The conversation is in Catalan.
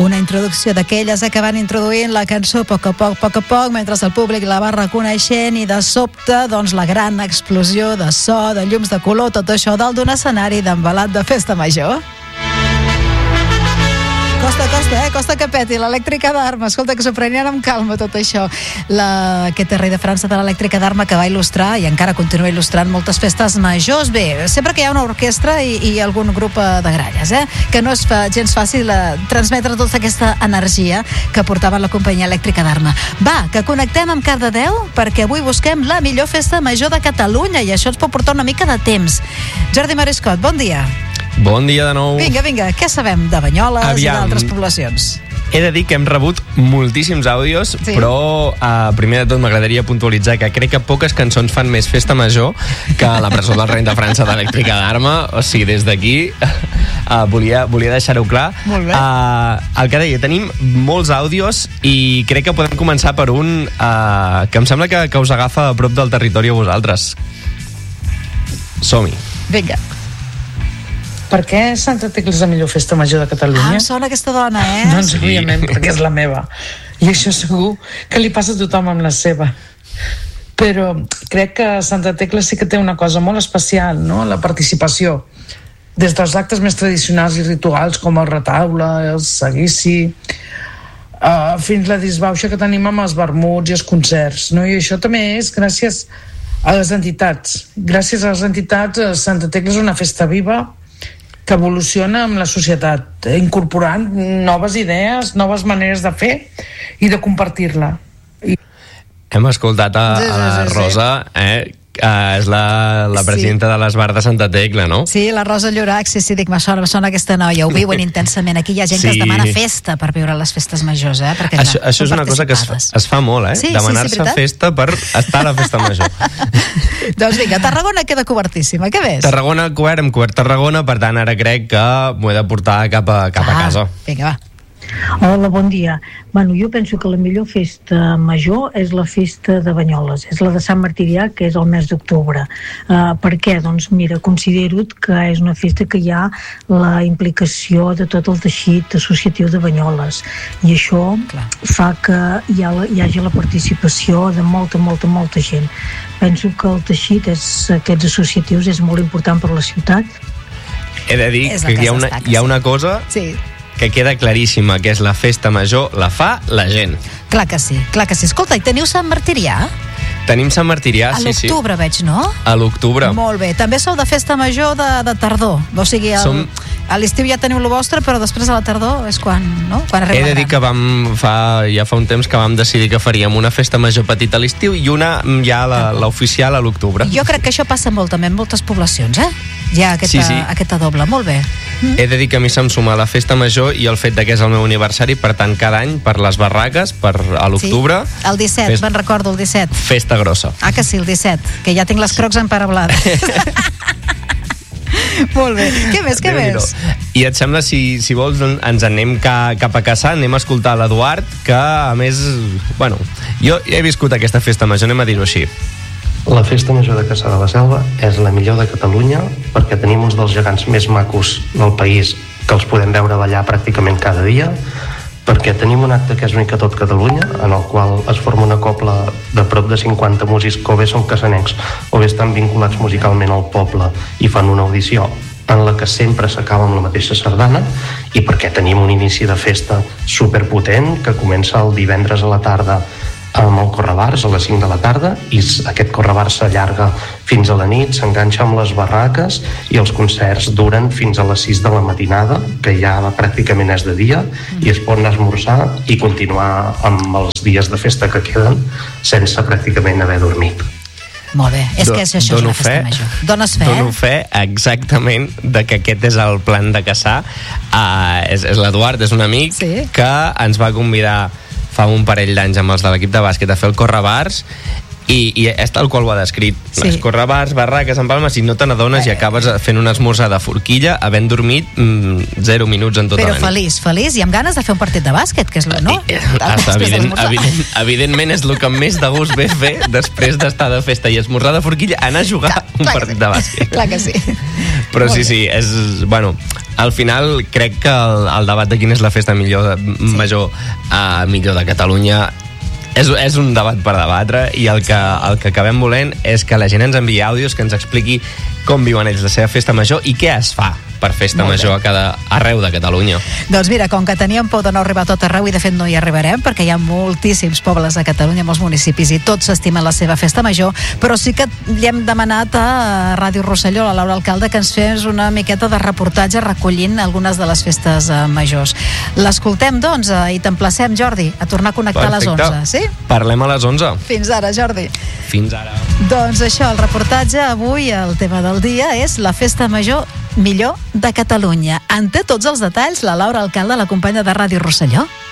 Una introducció d'aquelles que van introduint la cançó a poc a poc, mentre el públic la va reconeixent, i de sobte, doncs, la gran explosió de so, de llums de color, tot això dalt d'un escenari d'envelat de festa major. Costa que peti l'elèctrica d'Arma. Escolta, que s'ho prenien amb calma tot això. Aquest rei de França de l'elèctrica d'Arma, que va il·lustrar i encara continua il·lustrant moltes festes majors. Bé, sempre que hi ha una orquestra i algun grup de gralles, que no és gens fàcil transmetre tota aquesta energia que portava la companyia elèctrica d'Arma. Va, que connectem amb Cardedeu, perquè avui busquem la millor festa major de Catalunya, i això ens pot portar una mica de temps. Jordi Marescot, bon dia. Bon dia de nou. Vinga, què sabem de Banyoles i d'altres poblacions? He de dir que hem rebut moltíssims àudios, sí. Però primer de tot m'agradaria puntualitzar que crec que poques cançons fan més festa major que la presó del rei de França d'elèctrica d'Arma. O sigui, des d'aquí volia deixar-ho clar. Molt bé. El que deia, tenim molts àudios i crec que podem començar per un que em sembla que us agafa a prop del territori a vosaltres. Som-hi. Vinga. Per què Santa Tecla és la millor festa major de Catalunya? Em sona aquesta dona, Doncs òbviament, perquè és la meva. I això segur que li passa a tothom amb la seva. Però crec que Santa Tecla sí que té una cosa molt especial, no? La participació. Des dels actes més tradicionals i rituals, com el retaule, el seguici, fins la disbauxa que tenim amb els vermuts i els concerts, no? I això també és gràcies a les entitats. Gràcies a les entitats, Santa Tecla és una festa viva que evoluciona amb la societat, incorporant noves idees, noves maneres de fer i de compartir-la. Hem escoltat a la Rosa, és la presidenta de l'Esbar de Santa Tecla, no? Sí, la Rosa Llorac, sí, dic, me sona aquesta noia, ho viuen intensament. Aquí hi ha gent que es demana festa per viure les festes majors, perquè això és una cosa que es fa molt, demanar-se festa per estar a la festa major. Doncs vinga, Tarragona queda cobertíssima, què ves? Tarragona hem cobert Tarragona, per tant ara crec que m'ho he de portar cap a casa. Vinga, va. Hola, bon dia. Bueno, jo penso que la millor festa major és la festa de Banyoles, és la de Sant Martirià, que és el mes d'octubre. Per què? Doncs mira, considero que és una festa que hi ha la implicació de tot el teixit associatiu de Banyoles, i això fa que hi hagi la participació de molta gent. Penso que el teixit aquests associatius és molt important per la ciutat. He de dir que hi ha una cosa que queda claríssima, que és la festa major la fa la gent. Clar que sí. Escolta, i teniu Sant Martirià? Tenim Sant Martirià, sí. A l'octubre veig, no? A l'octubre. Molt bé. També sou de festa major de tardor. O sigui, a l'estiu ja teniu el vostre, però després a la tardor és quan, no? Quan arriba. He de dir que ja fa un temps que vam decidir que faríem una festa major petita a l'estiu i una ja l'oficial a l'octubre. Jo crec que això passa molt també en moltes poblacions, Hi ha aquesta doble, molt bé. He de dir que a mi se'm suma la festa major i el fet que és el meu aniversari, per tant cada any per les barraques, a l'octubre. Sí, el 17, me'n recordo, el 17. Festa grossa. Ah, que sí, el 17, que ja tinc les crocs emparablades. Molt bé, què més? I et sembla, si vols, ens anem cap a Cassà, anem a escoltar l'Eduard, que a més, jo he viscut aquesta festa major, anem a dir-ho així. La festa major de Cassà de la Selva és la millor de Catalunya perquè tenim uns dels gegants més macos del país, que els podem veure ballar pràcticament cada dia, perquè tenim un acte que és únic a tot Catalunya, en el qual es forma una cobla de prop de 50 músics que o bé són cassanencs o bé estan vinculats musicalment al poble i fan una audició en la que sempre s'acaba amb la mateixa sardana, i perquè tenim un inici de festa superpotent que comença el divendres a la tarda amb el correbars a les 5 de la tarda, i aquest correbars s'allarga fins a la nit, s'enganxa amb les barraques i els concerts duren fins a les 6 de la matinada, que ja pràcticament és de dia, i es pot anar a esmorzar i continuar amb els dies de festa que queden sense pràcticament haver dormit. Molt bé, és que això és una festa major. Dono fe exactament de que aquest és el plan de Cassà. És l'Eduard, és un amic que ens va convidar fa un parell d'anys amb els de l'equip de bàsquet a fer el correbars, i és tal qual ho ha descrit. Les correbars, barraques, empalmes, i no te n'adones i acabes fent un esmorzar de forquilla havent dormit 0 minuts en tota la nit. Però feliç i amb ganes de fer un partit de bàsquet, que és no? Evidentment és el que més de gust ve fer després d'estar de festa i esmorzar de forquilla, anar a jugar un partit de bàsquet. Clar que sí. Però sí, és... Bueno, al final crec que el debat de quina és la festa major millor de Catalunya és un debat per debatre, i el que acabem volent és que la gent ens enviï àudios que ens expliqui com viuen ells la seva festa major i què es fa per festa major arreu de Catalunya. Doncs mira, com que teníem por de no arribar a tot arreu, i de fet no hi arribarem, perquè hi ha moltíssims pobles a Catalunya, molts municipis, i tots s'estimen la seva festa major, però sí que li hem demanat a Ràdio Rosselló, a la Laura Alcalde, que ens fes una miqueta de reportatge recollint algunes de les festes majors. L'escoltem, doncs, i t'emplacem, Jordi, a tornar a connectar a les 11, sí? Parlem a les 11. Fins ara, Jordi. Fins ara. Doncs això, el reportatge avui, el tema del dia és la festa major millor de Catalunya. En té tots els detalls la Laura Alcalde, la companya de Ràdio Rosselló.